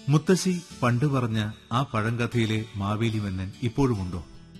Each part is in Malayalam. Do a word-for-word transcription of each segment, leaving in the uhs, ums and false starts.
മുത്തശ്ശി പണ്ട് പറഞ്ഞ ആ പഴങ്കഥയിലെ മാവേലി മന്നൻ ഇപ്പോഴുമുണ്ടോ?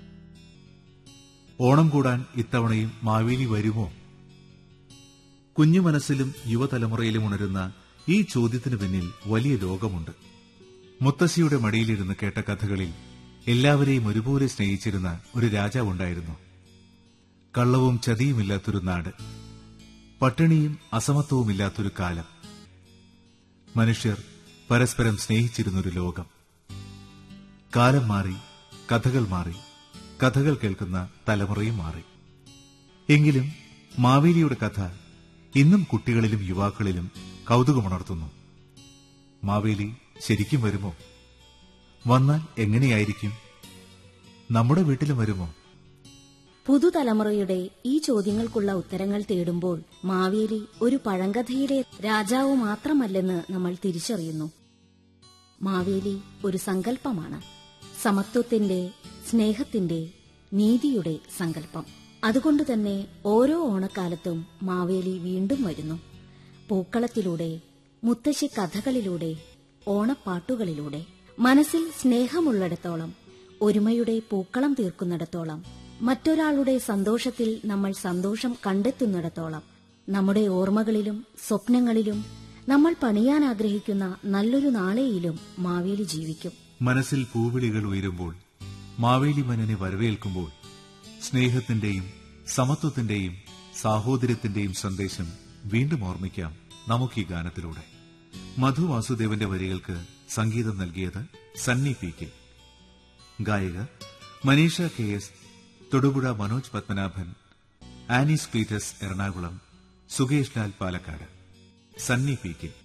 ഓണം കൂടാൻ ഇത്തവണയും മാവേലി വരുമോ? കുഞ്ഞു മനസ്സിലും യുവതലമുറയിലും ഉണരുന്ന ഈ ചോദ്യത്തിനു പിന്നിൽ വലിയ ലോകമുണ്ട്. മുത്തശ്ശിയുടെ മടിയിലിരുന്ന് കേട്ട കഥകളിൽ എല്ലാവരെയും ഒരുപോലെ സ്നേഹിച്ചിരുന്ന ഒരു രാജാവുണ്ടായിരുന്നു. കള്ളവും ചതിയുമില്ലാത്തൊരു നാട്, പട്ടിണിയും അസമത്വവുമില്ലാത്തൊരു കാലം, മനുഷ്യർ പരസ്പരം സ്നേഹിച്ചിരുന്നൊരു ലോകം. കാലം മാറി, കഥകൾ മാറി, കഥകൾ കേൾക്കുന്ന തലമുറയും മാറി. എങ്കിലും മാവേലിയുടെ കഥ ഇന്നും കുട്ടികളിലും യുവാക്കളിലും കൗതുകമുണർത്തുന്നു. മാവേലി ശരിക്കും വരുമോ? വന്നാൽ എങ്ങനെയായിരിക്കും? നമ്മുടെ വീട്ടിലും വരുമോ? പുതുതലമുറയുടെ ഈ ചോദ്യങ്ങൾക്കുള്ള ഉത്തരങ്ങൾ തേടുമ്പോൾ മാവേലി ഒരു പഴങ്കഥയിലെ രാജാവ് മാത്രമല്ലെന്ന് നമ്മൾ തിരിച്ചറിയുന്നു. മാവേലി ഒരു സങ്കല്പമാണ്. സമത്വത്തിന്റെ, സ്നേഹത്തിന്റെ, നീതിയുടെ സങ്കല്പം. അതുകൊണ്ടുതന്നെ ഓരോ ഓണക്കാലത്തും മാവേലി വീണ്ടും വരുന്നു. പൂക്കളത്തിലൂടെ, മുത്തശ്ശി കഥകളിലൂടെ, ഓണപ്പാട്ടുകളിലൂടെ. മനസ്സിൽ സ്നേഹമുള്ളിടത്തോളം, ഒരുമയുടെ പൂക്കളം തീർക്കുന്നിടത്തോളം, മറ്റൊരാളുടെ സന്തോഷത്തിൽ നമ്മൾ സന്തോഷം കണ്ടെത്തുന്നിടത്തോളം, നമ്മുടെ ഓർമ്മകളിലും സ്വപ്നങ്ങളിലും നമ്മൾ പണിയാൻ ആഗ്രഹിക്കുന്ന നല്ലൊരു നാളെയിലും മാവേലി ജീവിക്കും. മനസ്സിൽ പൂവിളികൾ ഉയരുമ്പോൾ, മാവേലി മന്നനെ വരവേൽക്കുമ്പോൾ, സ്നേഹത്തിന്റെയും സമത്വത്തിന്റെയും സാഹോദര്യത്തിന്റെയും സന്ദേശം വീണ്ടും ഓർമ്മിക്കാം നമുക്ക് ഈ ഗാനത്തിലൂടെ. മധു വാസുദേവന്റെ വരികൾക്ക് സംഗീതം നൽകിയത് സണ്ണി പി കെ. ഗായിക Manisha K S, Thodupuzha Manoj Padmanabhan, Annie's Peter's Ernakulam, Sukesh Lal Palakkad. Sunny P K.